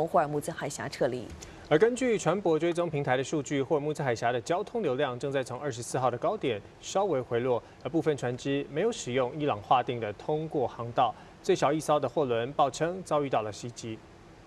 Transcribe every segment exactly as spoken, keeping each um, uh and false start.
从霍尔木兹海峡撤离。 而根据船舶追踪平台的数据，霍尔木兹海峡的交通流量正在从二十四号的高点稍微回落，而部分船只没有使用伊朗划定的通过航道。最少一艘的货轮报称遭遇到了袭击。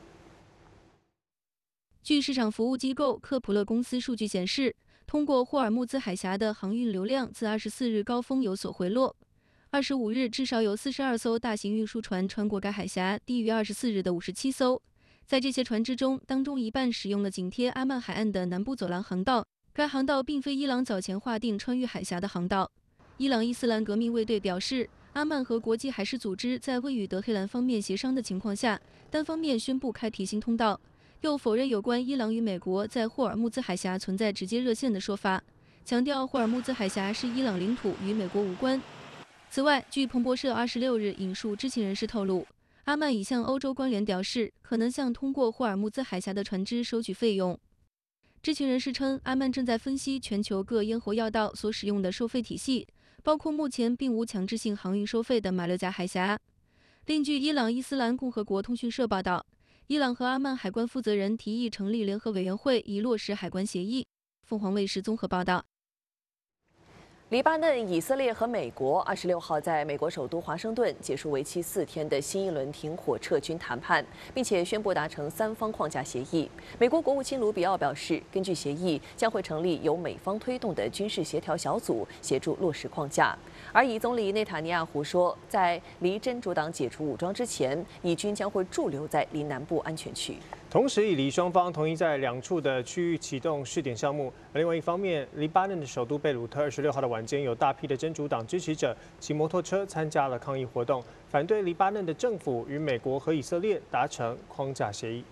据市场服务机构科普勒公司数据显示，通过霍尔木兹海峡的航运流量自二十四日高峰有所回落。二十五日至少有四十二艘大型运输船穿过该海峡，低于二十四日的五十七艘。 在这些船只中，当中一半使用了紧贴阿曼海岸的南部走廊航道。该航道并非伊朗早前划定穿越海峡的航道。伊朗伊斯兰革命卫队表示，阿曼和国际海事组织在未与德黑兰方面协商的情况下，单方面宣布开辟新通道，又否认有关伊朗与美国在霍尔木兹海峡存在直接热线的说法，强调霍尔木兹海峡是伊朗领土，与美国无关。此外，据彭博社二十六日引述知情人士透露。 阿曼已向欧洲官员表示，可能向通过霍尔木兹海峡的船只收取费用。知情人士称，阿曼正在分析全球各咽喉要道所使用的收费体系，包括目前并无强制性航运收费的马六甲海峡。另据伊朗伊斯兰共和国通讯社报道，伊朗和阿曼海关负责人提议成立联合委员会，以落实海关协议。凤凰卫视综合报道。 黎巴嫩、以色列和美国二十六号在美国首都华盛顿结束为期四天的新一轮停火撤军谈判，并且宣布达成三方框架协议。美国国务卿卢比奥表示，根据协议，将会成立由美方推动的军事协调小组，协助落实框架。而以总理内塔尼亚胡说，在离真主党解除武装之前，以军将会驻留在离南部安全区。 同时，以黎双方同意在两处的区域启动试点项目。而另外一方面，黎巴嫩的首都贝鲁特二十六号的晚间，有大批的真主党支持者骑摩托车参加了抗议活动，反对黎巴嫩的政府与美国和以色列达成框架协议。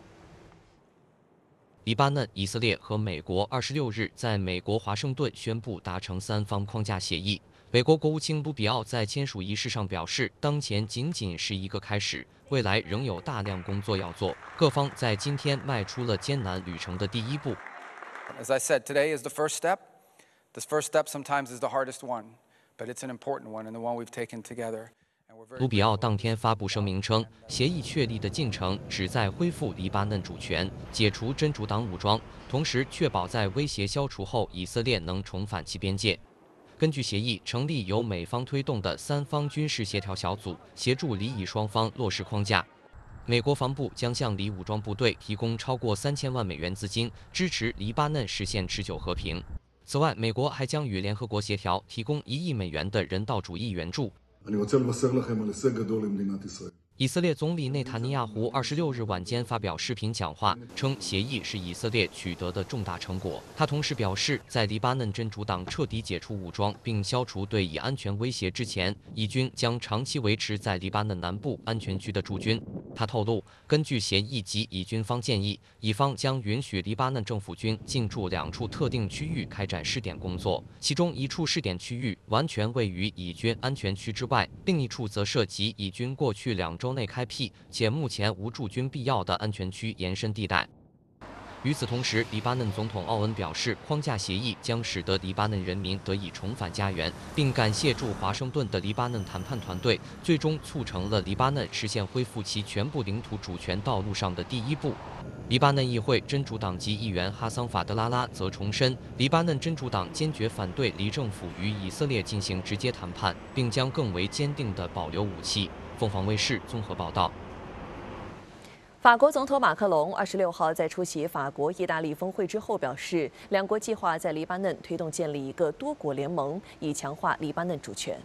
黎巴嫩、以色列和美国二十六日在美国华盛顿宣布达成三方框架协议。 美国国务卿卢比奥在签署仪式上表示，当前仅仅是一个开始，未来仍有大量工作要做。各方在今天迈出了艰难旅程的第一步。 As I said, today is the first step. This first step sometimes is the hardest one, but it's an important one and the one we've taken together. 卢比奥当天发布声明称，协议确立的进程旨在恢复黎巴嫩主权、解除真主党武装，同时确保在威胁消除后，以色列能重返其边界。 根据协议，成立由美方推动的三方军事协调小组，协助黎以双方落实框架。美国防部将向黎武装部队提供超过三千万美元资金，支持黎巴嫩实现持久和平。此外，美国还将与联合国协调，提供一亿美元的人道主义援助。 以色列总理内塔尼亚胡二十六日晚间发表视频讲话，称协议是以色列取得的重大成果。他同时表示，在黎巴嫩真主党彻底解除武装并消除对以安全威胁之前，以军将长期维持在黎巴嫩南部安全区的驻军。他透露，根据协议及以军方建议，以方将允许黎巴嫩政府军进驻两处特定区域开展试点工作，其中一处试点区域完全位于以军安全区之外，另一处则涉及以军过去两周 内开辟且目前无驻军必要的安全区延伸地带。与此同时，黎巴嫩总统奥恩表示，框架协议将使得黎巴嫩人民得以重返家园，并感谢驻华盛顿的黎巴嫩谈判团队，最终促成了黎巴嫩实现恢复其全部领土主权道路上的第一步。黎巴嫩议会真主党籍议员哈桑法德拉拉则重申，黎巴嫩真主党坚决反对黎政府与以色列进行直接谈判，并将更为坚定地保留武器。凤凰卫视综合报道。 法国总统马克龙二十六号在出席法国意大利峰会之后表示，两国计划在黎巴嫩推动建立一个多国联盟，以强化黎巴嫩主权。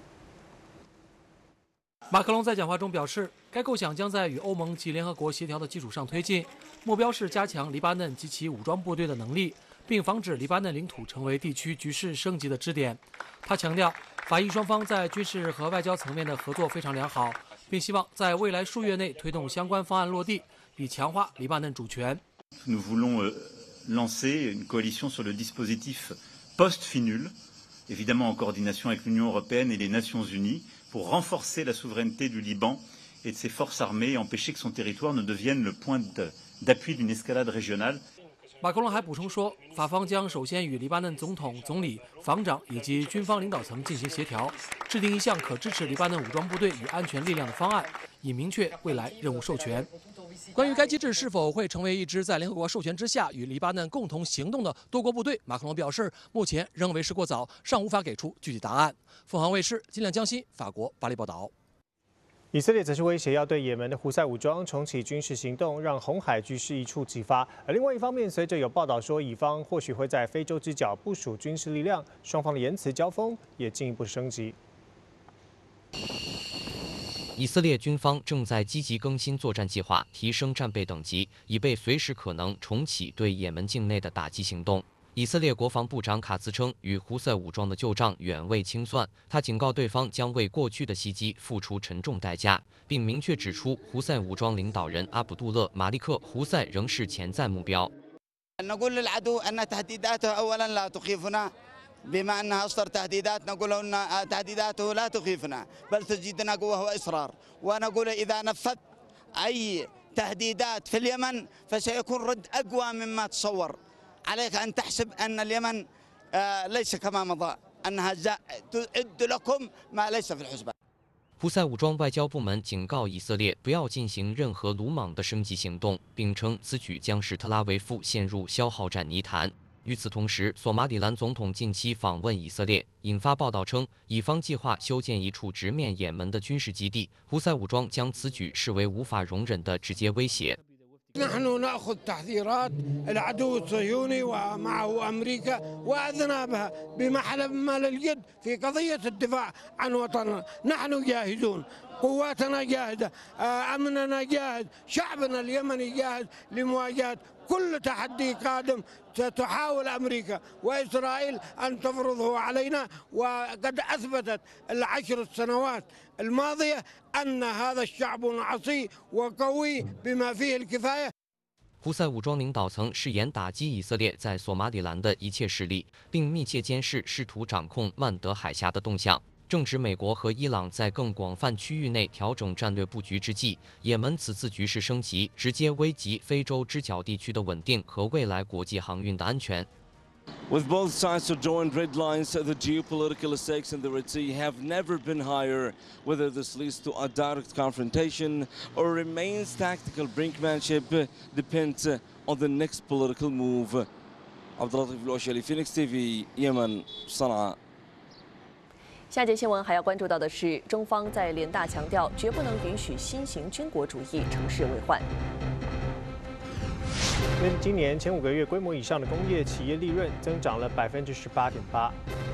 马克龙在讲话中表示，该构想将在与欧盟及联合国协调的基础上推进，目标是加强黎巴嫩及其武装部队的能力，并防止黎巴嫩领土成为地区局势升级的支点。他强调，法意双方在军事和外交层面的合作非常良好。 并希望在未来数月内推动相关方案落地，以强化黎巴嫩主权。 Nous voulons lancer une coalition sur le dispositif post-Finul, évidemment en coordination avec l'Union européenne et les Nations unies, pour renforcer la souveraineté du Liban et de ses forces armées et empêcher que son territoire ne devienne le point d'appui d'une escalade régionale. 马克龙还补充说，法方将首先与黎巴嫩总统、总理、防长以及军方领导层进行协调，制定一项可支持黎巴嫩武装部队与安全力量的方案，以明确未来任务授权。 关于该机制是否会成为一支在联合国授权之下与黎巴嫩共同行动的多国部队，马克龙表示，目前仍为时过早，尚无法给出具体答案。凤凰卫视金亮江西，法国巴黎报道。 以色列则是威胁要对也门的胡塞武装重启军事行动，让红海局势一触即发。而另外一方面，随着有报道说以方或许会在非洲之角部署军事力量，双方的言辞交锋也进一步升级。 以色列军方正在积极更新作战计划，提升战备等级，以备随时可能重启对也门境内的打击行动。以色列国防部长卡茨称，与胡塞武装的旧账远未清算。他警告对方将为过去的袭击付出沉重代价，并明确指出，胡塞武装领导人阿卜杜勒·马利克·胡塞仍是潜在目标。 بما أنها أصدر تهديدات نقول أن تهديداته لا تخيفنا بل تزيدنا قوة وإصرار ونقول إذا نفذت أي تهديدات في اليمن فسيكون رد أقوى مما تصور عليك أن تحسب أن اليمن ليس كما مضى أنها تعد لكم ما ليس في الحسبان。 胡塞武装外交部门警告以色列不要进行任何鲁莽的升级行动，并称此举将使特拉维夫陷入消耗战泥潭。与此同时，索马里兰总统近期访问以色列，引发报道称，以方计划修建一处直面也门的军事基地。胡塞武装将此举视为无法容忍的直接威胁。 نحن نأخذ تحذيرات العدو الصهيوني ومعه أمريكا وأذنابها بما حلب مال اليد في قضية الدفاع عن وطننا. نحن جاهزون، قواتنا جاهزة، أمننا جاهز، شعبنا اليمني جاهز لمواجهة كل تحدي قادم ستحاول أمريكا وإسرائيل أن تفرضه علينا، وقد أثبتت العشر السنوات الماضية أن هذا الشعب عصي وقوي بما فيه الكفاية。 胡塞武装领导层誓言打击以色列在索马里兰的一切势力，并密切监视试图掌控曼德海峡的动向。正值美国和伊朗在更广泛区域内调整战略布局之际，也门此次局势升级，直接危及非洲之角地区的稳定和未来国际航运的安全。 With both sides to join red lines, the geopolitical stakes in the Red Sea have never been higher. Whether this leads to a direct confrontation or remains tactical brinkmanship depends on the next political move. عبد اللطيف الأوشلي, Phoenix T V, Yemen, صنعاء。 下节新闻还要关注到的是，中方在联大强调，绝不能允许新型军国主义乘势为患。 今年前五个月规模以上的工业企业利润增长了百分之十八点八。